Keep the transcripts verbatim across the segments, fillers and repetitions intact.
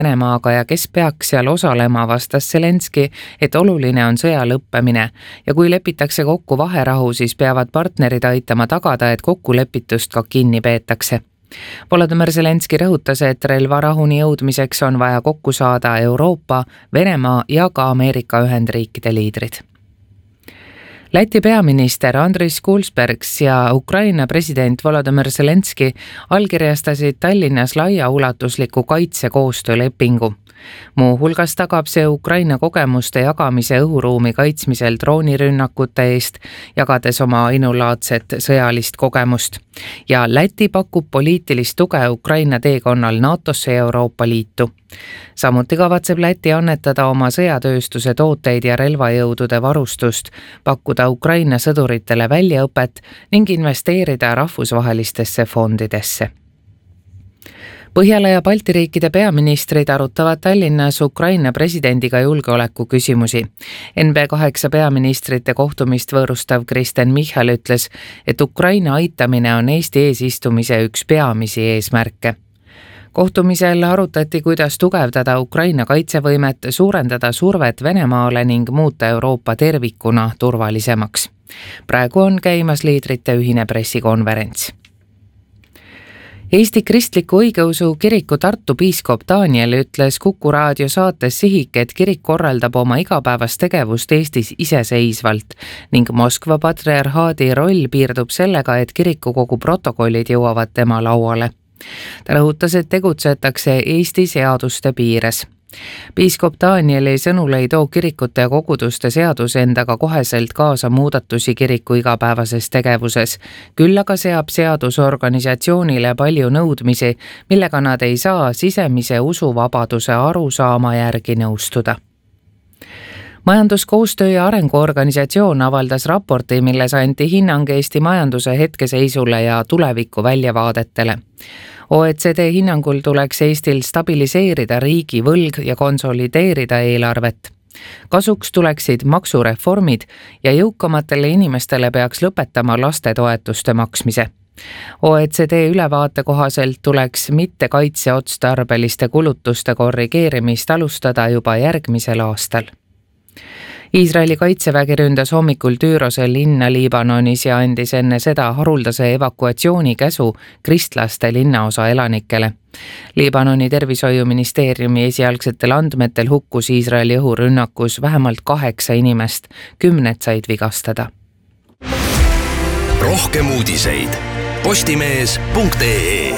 Venemaaga ja kes peaks seal osalema, vastas Zelenski, et oluline on sõja lõppemine ja kui lepitakse kokku vaherahu, siis peavad partnerid aitama tagada, et kokkulepitust ka kinni peetakse. Volodymyr Zelenski rõhutas, et relvarahuni jõudmiseks on vaja kokku saada Euroopa, Venemaa ja ka Ameerika Ühendriikide liidrid. Läti peaminister Andris Kulsbergs ja Ukraina president Volodymyr Zelenski allkirjastasid Tallinnas laiaulatusliku kaitsekoostöölepingu. Muu hulgas tagab see Ukraina kogemuste jagamise õhuruumi kaitsmisel droonirünnakute eest, jagades oma ainulaadset sõjalist kogemust. Ja Läti pakub poliitilist tuge Ukraina teekonnal NATOsse ja Euroopa Liitu. Samuti kavatseb Läti annetada oma sõjatööstuse tooteid ja relvajõudude varustust, pakkuda Ukraina sõduritele väljaõpet ning investeerida rahvusvahelistesse fondidesse. Põhjala ja Balti riikide peaministrid arutavad Tallinnas Ukraina presidendiga julgeoleku küsimusi. N B kaheksa peaministrite kohtumist võõrustav Kristen Michal ütles, et Ukraina aitamine on Eesti eesistumise üks peamisi eesmärke. Kohtumisel arutati, kuidas tugevdada Ukraina kaitsevõimet, suurendada survet Venemaale ning muuta Euroopa tervikuna turvalisemaks. Praegu on käimas liidrite ühine pressikonverents. Eesti kristliku õigeusu kiriku Tartu piiskop Daniel ütles Kuku raadio saates Sihik, et kirik korraldab oma igapäevast tegevust Eestis iseseisvalt ning Moskva patriarhaadi roll piirdub sellega, et kirikukogu protokollid jõuavad tema lauale. Ta rõhutas, et tegutsetakse Eesti seaduste piires. Piiskop Danieli sõnul ei too kirikute ja koguduste seadus endaga koheselt kaasa muudatusi kiriku igapäevases tegevuses, küll aga seab seadus organisatsioonile palju nõudmisi, millega nad ei saa sisemise usuvabaduse arusaama järgi nõustuda. Majanduskoostöö ja arenguorganisatsioon avaldas raporti, milles anti hinnang Eesti majanduse hetkeseisule ja tuleviku väljavaadetele. O E C D hinnangul tuleks Eestil stabiliseerida riigi võlg ja konsolideerida eelarvet. Kasuks tuleksid maksureformid ja jõukamatele inimestele peaks lõpetama lastetoetuste maksmise. O E C D ülevaate kohaselt tuleks mitte kaitseotstarbeliste kulutuste korrigeerimist alustada juba järgmisel aastal. Iisraeli kaitsevägi ründas hommikul Türose linna Liibanonis ja andis enne seda haruldase evakuatsiooni käsu kristlaste linnaosa elanikele. Liibanoni tervishoiuministeeriumi esialgsetel andmetel hukkus Iisraeli õhurünnakus vähemalt kaheksa inimest, kümned said vigastada. Rohkem uudiseid postimees punkt ee.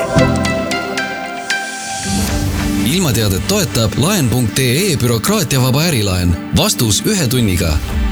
Ilmateadet toetab laen punkt ee bürokraatiavaba ärilaen. Vastus ühe tunniga.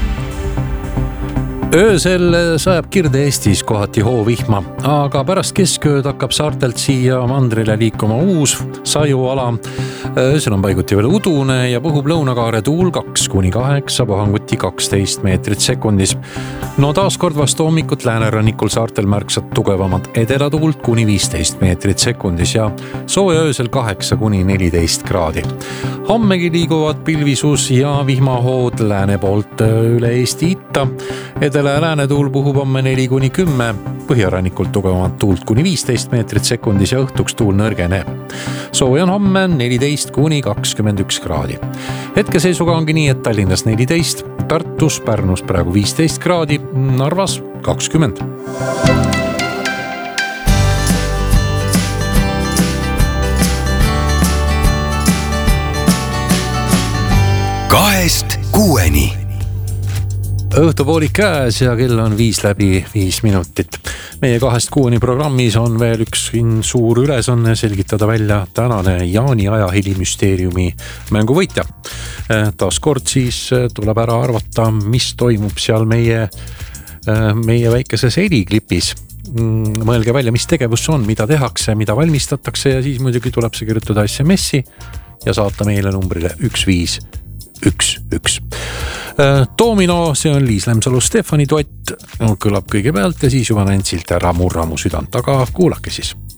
Öösel sajab Kirde-Eestis kohati hoovihma, aga pärast keskööd hakkab saartelt siia mandrile liikuma uus sajuala. Öösel on paiguti veel udune ja puhub lõunakaare tuul kaks kuni kaheksa, puhanguti kaksteist meetrit sekundis. No taaskord vastu hommikut läänerannikul saartel märksad tugevamat edelatuult kuni viisteist meetrit sekundis ja sooja öösel kaheksa kuni neliteist kraadi. Hommegi liiguvad pilvisus ja vihmahood lääne poolt üle Eesti itta. Edela ja lääne tuul puhub homme neli kuni kümme, põhjarannikult tugevamat tuult kuni viisteist meetrit sekundis ja õhtuks tuul nõrgeneb. Sooja on homme neliteist kuni kakskümmend üks kraadi. Hetkeseisuga ongi nii, et Tallinnas neliteist, Tartus, Pärnus praegu viisteist kraadi, Narvas kakskümmend. Kahest kuueni. Õhtupoolik käes ja kell on viis läbi viis minutit. Meie kahest kuueni programmis on veel üks suur ülesanne selgitada välja tänane Jaani ajahilimüsteeriumi mänguvõitja. Taas kord siis tuleb ära arvata, mis toimub seal meie, meie väikeses heliklipis. Mõelge välja, mis tegevus on, mida tehakse, mida valmistatakse ja siis muidugi tuleb see kirjutada S M S-i ja saata meile numbrile üks viis üks üks. Domino, see on Liis Lemsalu, Stefani Tott, kõlab kõigepealt ja siis juba Nantsilt ära Murramu südant, aga kuulake siis.